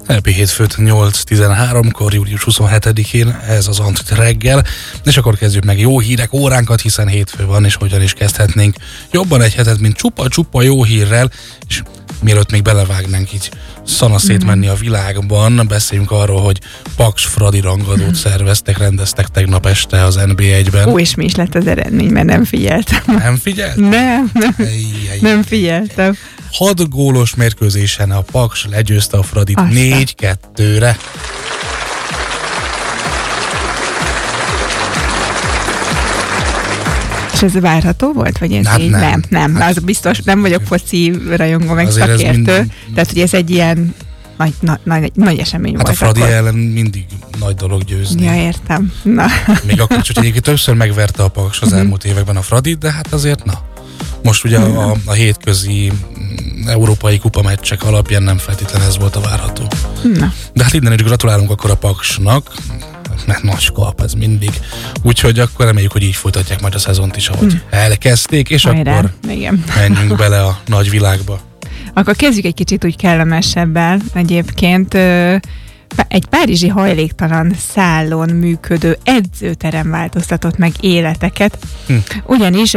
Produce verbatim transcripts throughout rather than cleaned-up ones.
Happy hétfőt nyolc tizenháromkor, július huszonhetedikén, ez az Antrit reggel, és akkor kezdjük meg jó hírek óránkat, hiszen hétfő van, és hogyan is kezdhetnénk jobban egy hetet, mint csupa-csupa jó hírrel, és mielőtt még belevágnánk így szanaszét mm-hmm. menni a világban, beszéljünk arról, hogy Paks Fradi rangadót mm-hmm. szerveztek, rendeztek tegnap este az en bé egyben. Ó, és mi is lett az eredmény, mert nem figyeltem. Nem figyeltem? Nem, nem, hey, hey, nem figyeltem. Hat gólos mérkőzésen a Paks legyőzte a Fradit négy kettőre. És ez várható volt? Vagy ez hát így? Nem, nem. nem. Hát az biztos, nem vagyok foci rajongó, meg szakértő. Mind... Tehát, hogy ez egy ilyen nagy, nagy, nagy, nagy esemény hát volt. Hát a Fradi akkor. ellen mindig nagy dolog győzni. Ja, értem. Na. Még akkor, hogy egyébként többször megverte a Paks az elmúlt években a Fradit, de hát azért na. Most ugye a, a hétközi európai kupameccsek alapján nem feltétlenül ez volt a várható. Na. De hát innen is gratulálunk akkor a Paksnak, mert nagy kap ez mindig. Úgyhogy akkor reméljük, hogy így folytatják majd a szezont is, ahogy hmm. elkezdték, és Hajrá. akkor Igen. menjünk bele a nagy világba. Akkor kezdjük egy kicsit úgy kellemesebbel egyébként. Egy párizsi hajléktalan szállón működő edzőterem változtatott meg életeket. Hm. Ugyanis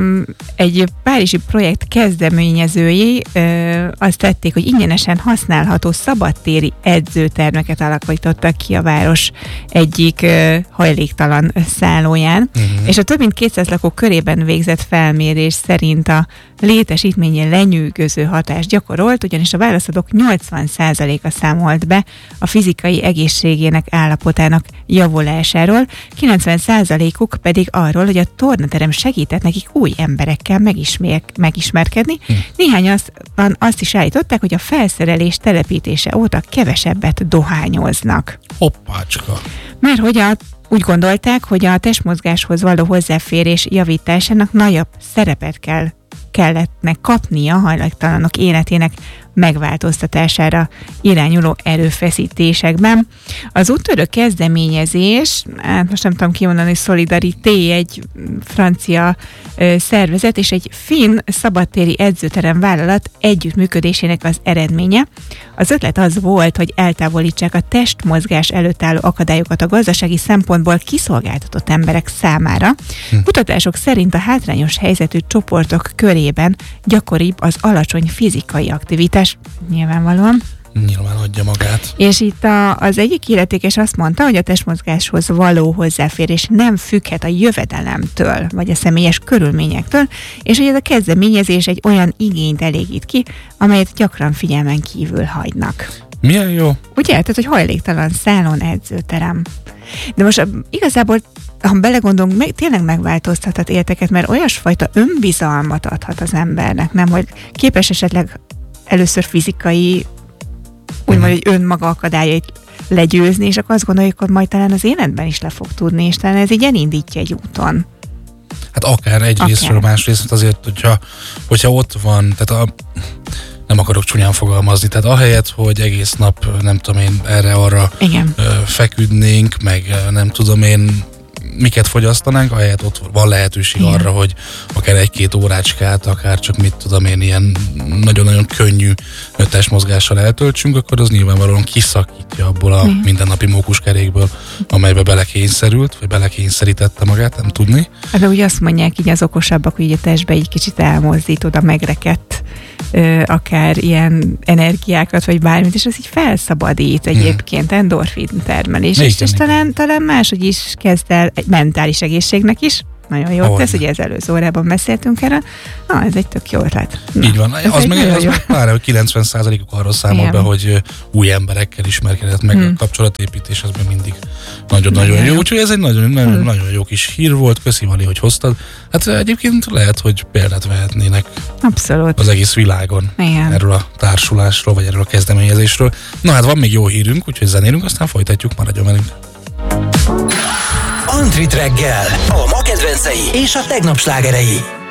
egy párizsi projekt kezdeményezői azt tették, hogy ingyenesen használható szabadtéri edzőtermeket alakítottak ki a város egyik hajléktalan szállóján, uh-huh. és a több mint kétszáz lakó körében végzett felmérés szerint a létesítménye lenyűgöző hatást gyakorolt, ugyanis a válaszadók nyolcvan százaléka számolt be a fizikai egészségének állapotának javulásáról, kilencven százalékuk pedig arról, hogy a tornaterem segített nekik új emberekkel megismer- megismerkedni. Hm. Néhány azt, azt is állították, hogy a felszerelés telepítése óta kevesebbet dohányoznak. Hoppácska! Mert hogy a Úgy gondolták, hogy a testmozgáshoz való hozzáférés javításának nagyobb szerepet kell kellettnek kapnia a hajléktalanok életének megváltoztatására irányuló erőfeszítésekben. Az úttörő kezdeményezés, hát most nem tudom kimondani, Solidarité, egy francia ö, szervezet és egy finn szabadtéri edzőterem vállalat együttműködésének az eredménye. Az ötlet az volt, hogy eltávolítsák a testmozgás előtt álló akadályokat a gazdasági szempontból kiszolgáltatott emberek számára. Hm. Kutatások szerint a hátrányos helyzetű csoportok körében gyakoribb az alacsony fizikai aktivitás, nyilvánvalóan. Nyilván adja magát. És itt a, az egyik illetékes azt mondta, hogy a testmozgáshoz való hozzáférés nem függhet a jövedelemtől, vagy a személyes körülményektől, és hogy ez a kezdeményezés egy olyan igényt elégít ki, amelyet gyakran figyelmen kívül hagynak. Milyen jó? Ugye, tehát, hogy hajléktalan szállón edzőterem. De most igazából, ha belegondolunk, meg, tényleg megváltoztathat életeket, mert olyasfajta önbizalmat adhat az embernek, nem, hogy képes esetleg először fizikai, úgymond, hogy önmaga akadályait legyőzni, és akkor azt gondoljuk, hogy majd talán az életben is le fog tudni, és talán ez így elindítja egy úton. Hát akár egyrésztről, másrészt azért, hogyha, hogyha ott van, tehát a, nem akarok csúnyán fogalmazni, tehát ahelyett, hogy egész nap, nem tudom én, erre-arra Igen. feküdnénk, meg nem tudom én, miket fogyasztanánk, ahelyett ott van lehetőség Igen. arra, hogy akár egy-két órácskát, akár csak mit tudom én, ilyen nagyon-nagyon könnyű testmozgással eltöltsünk, akkor az nyilvánvalóan kiszakítja abból a Igen. mindennapi mókuskerékből, amelybe belekényszerült, vagy belekényszerítette magát, nem tudni. De ugye azt mondják így az okosabbak, hogy a testbe egy kicsit elmozdítod a megrekedt akár ilyen energiákat, vagy bármit, és az így felszabadít egyébként, hmm. endorfin termelés, és, és talán, talán máshogy is kezd el egy mentális egészségnek is, nagyon jót tesz, ugye ez előző órában beszéltünk erre, na, ez egy tök jó ötlet. Na, így van, az meg, az meg pár, hogy kilencven százalékuk arról számol be, hogy új emberekkel ismerkedett meg, hmm. a kapcsolatépítés, az meg mindig nagyon-nagyon jó, úgyhogy ez egy nagyon, nagyon, hmm. nagyon jó kis hír volt, köszi Vali, hogy hoztad. Hát egyébként lehet, hogy példát vehetnének Abszolút. az egész világon Igen. erről a társulásról, vagy erről a kezdeményezésről. Na hát van még jó hírünk, úgyhogy zenélünk, aztán folytatjuk, maradjon velünk. Antrit reggel, a ma kedvencei és a tegnap slágerei.